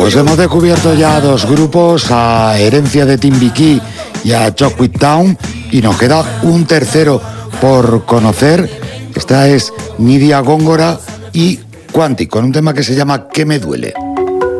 Pues hemos descubierto ya 2 grupos, a Herencia de Timbiquí y a Chocolate Town, y nos queda un tercero por conocer. Esta es Nidia Góngora y Quantic, con un tema que se llama ¿Qué me duele?